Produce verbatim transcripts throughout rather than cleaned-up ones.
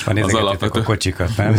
az alapvető... a kocsikat, nem?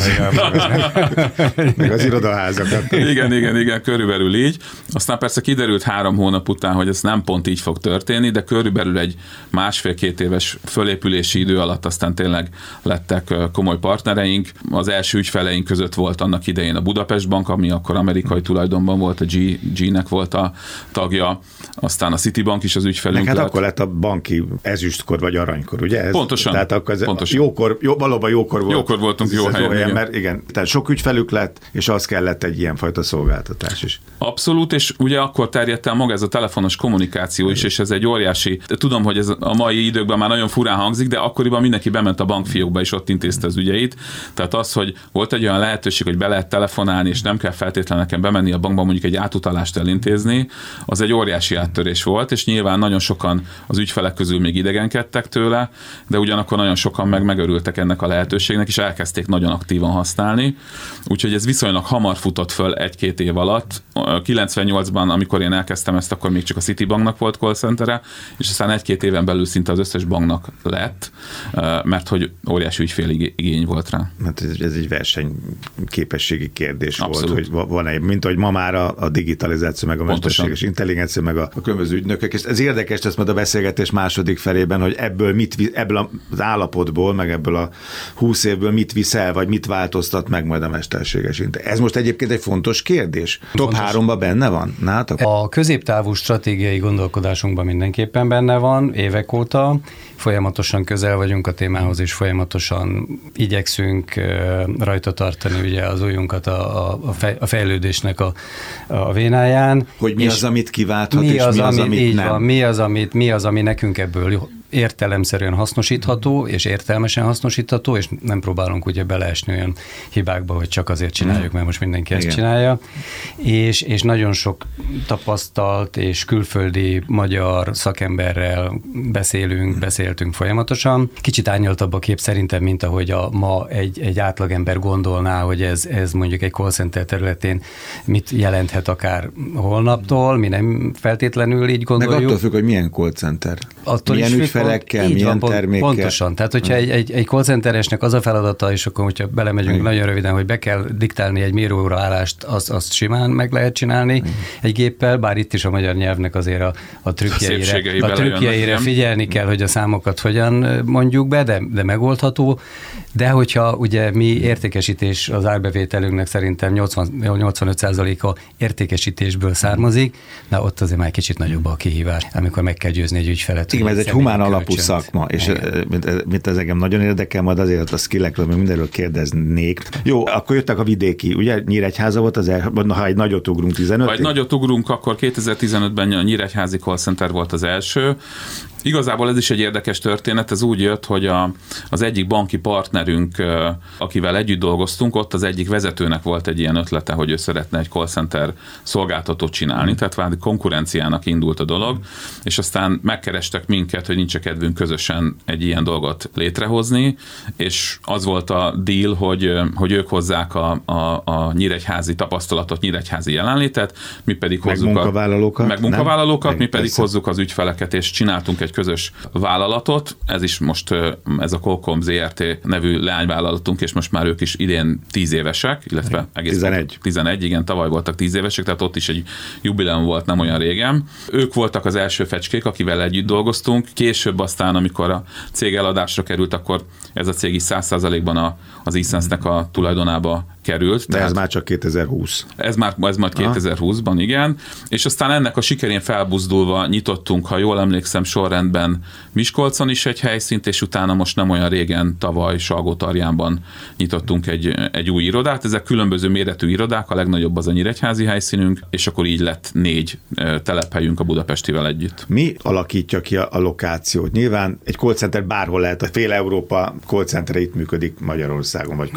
Meg az irodaházakat. Igen, igen, igen, körülbelül így. Aztán persze kiderült három hónap után, hogy ez nem pont így fog történni, de körülbelül egy másfél-két éves fölépülési idő alatt aztán tényleg lettek komoly partnereink. Az első ügyfeleink között volt annak idején a Budapest Bank, ami akkor amerikai tulajdonban volt, a G, G-nek volt a tagja, aztán a Citibank is az ügyfelünk hát lett. akkor lett a banki ezüstkor vagy aranykor, ugye? Ez, pontosan. Tehát akkor ez pontosan. Jókor, jó, valóban jókor volt. Jókor voltunk, jó helyen. helyen mert igen, tehát sok ügyfelük lett, és az kellett egy ilyenfajta szolgáltatás is. Abszolút, és ugye akkor terjedt el maga ez a telefonos kommunikáció is, és ez egy óriási, tudom, hogy ez a mai időkben már nagyon furán hangzik, de akkoriban mindenki bement a bankfiókba, és ott intézte az ügyeit. Tehát az, hogy volt egy olyan lehetőség, hogy be lehet telefonálni, és nem kell feltétlenül nekem bemenni a bankba mondjuk egy átutalást elintézni, az egy óriási áttörés volt, és nyilván nagyon sokan az ügyfelek közül még idegenkedtek tőle, de ugyanakkor nagyon sokan meg megörültek ennek a lehetőségnek, és elkezdték nagyon aktívan használni. Úgyhogy ez viszonylag hamar futott föl egy-két év alatt. kilencvennyolcban, amikor én elkezdtem ezt, akkor még csak a Citibanknak volt call centere, és aztán egy-két éven belül szinte az összes banknak lett, mert hogy óriási ügyféligény volt rá. Hát ez, ez egy versenyképességi kérdés Abszolút. volt, hogy van egy, mint hogy ma már a, a digitalizáció, meg a mesterséges intelligencia, meg a, a különböző ügynökök, és ez érdekes lesz majd a beszélgetés második felében, hogy ebből mit, ebből az állapotból, meg ebből a húsz évből mit viszel, vagy mit változtat meg majd a mesterséges intelligencia. Ez most egyébként egy fontos kérdés. Top háromban benne van? Nátok? A középtávú stratégiai gondolkodásunkban mindenképpen benne van, évek óta. Folyamatosan közel vagyunk a témához, és folyamatosan igyekszünk rajta tartani ugye az ujjunkat a, a, fej, a fejlődésnek a, a vénáján. Hogy mi és az, amit kiválthat, mi és az, mi az, ami, amit így nem. Van, mi, az, amit, mi az, ami nekünk ebből értelemszerűen hasznosítható, és értelmesen hasznosítható, és nem próbálunk ugye beleesni olyan hibákba, hogy csak azért csináljuk, mert most mindenki ezt Igen. csinálja. És, és nagyon sok tapasztalt és külföldi magyar szakemberrel beszélünk, beszéltünk folyamatosan. Kicsit árnyaltabb a kép szerintem, mint ahogy a, ma egy, egy átlagember gondolná, hogy ez, ez mondjuk egy call center területén mit jelenthet akár holnaptól, mi nem feltétlenül így gondoljuk. Meg attól függ, hogy milyen call center. Attól milyen is ügyfelekkel, Így milyen van, termékkel. Pontosan. Tehát, hogyha egy, egy, egy call centeresnek az a feladata, és akkor, hogyha belemegyünk Igen. nagyon röviden, hogy be kell diktálni egy mérőóra állást, azt, azt simán meg lehet csinálni Igen. egy géppel, bár itt is a magyar nyelvnek azért a, a trükkjeire, a trükkjeire figyelni kell, hogy a számokat hogyan mondjuk be, de, de megoldható. De hogyha ugye mi értékesítés, az árbevételünknek szerintem nyolcvan-nyolcvanöt százaléka értékesítésből származik, na ott azért már kicsit nagyobb a kihívás, amikor meg kell győzni egy ügyfelet. Igen, ez egy humán alapú szakma, és mint, mint ez engem nagyon érdekel, majd azért a skillekről, meg mindenről kérdeznék. Jó, akkor jöttek a vidéki, ugye Nyíregyháza volt az el, ha egy nagyot ugrunk tizenöt. Ha egy nagyot ugrunk, akkor kétezer-tizenötben a Nyíregyházi call center volt az első. Igazából ez is egy érdekes történet, ez úgy jött, hogy a, az egyik banki partnerünk, akivel együtt dolgoztunk, ott az egyik vezetőnek volt egy ilyen ötlete, hogy ő szeretne egy call center szolgáltatót csinálni, tehát vádi konkurenciának indult a dolog, és aztán megkerestek minket, hogy nincs kedvünk közösen egy ilyen dolgot létrehozni, és az volt a deal, hogy, hogy ők hozzák a, a, a nyíregyházi tapasztalatot, nyíregyházi jelenlétet, mi pedig meg hozzuk munkavállalókat, a, meg munkavállalókat, nem? mi pedig Persze. hozzuk az ügyfeleket, és csináltunk egy közös vállalatot, ez is most ez a Qualcomm zé er té nevű leányvállalatunk, és most már ők is idén tíz évesek, illetve egész tizenegy. tizenegy, igen, tavaly voltak tíz évesek, tehát ott is egy jubileum volt nem olyan régen. Ők voltak az első fecskék, akivel együtt dolgoztunk, később aztán, amikor a cég eladásra került, akkor ez a cég is száz százalékban az eSense-nek a tulajdonába került. De ez már csak kétezer-húsz. Ez már ez majd kétezer-húszban, igen. És aztán ennek a sikerén felbuzdulva nyitottunk, ha jól emlékszem, sorrendben Miskolcon is egy helyszínt, és utána most nem olyan régen, tavaly Salgótarjánban nyitottunk egy, egy új irodát. Ezek különböző méretű irodák, a legnagyobb az a nyíregyházi helyszínünk, és akkor így lett négy telephelyünk a budapestivel együtt. Mi alakítja ki a, a lokációt? Nyilván egy call center bárhol lehet, a fél Európa call centere itt működik Magyarországon, vagy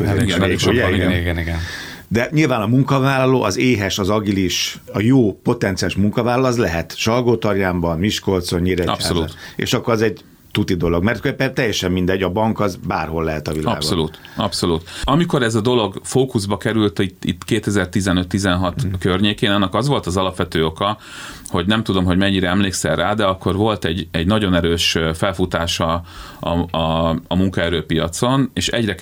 közép. Igen. De nyilván a munkavállaló, az éhes, az agilis, a jó potenciális munkavállaló, az lehet Salgótarjánban, Miskolcon, Nyíregyházan. És akkor az egy tuti dolog, mert teljesen mindegy, a bank az bárhol lehet a világon. Abszolút, abszolút. Amikor ez a dolog fókuszba került itt, itt kétezer-tizenöt-tizenhat hmm. környékén, annak az volt az alapvető oka, hogy nem tudom, hogy mennyire emlékszel rá, de akkor volt egy, egy nagyon erős felfutása a, a, a munkaerőpiacon, és egyre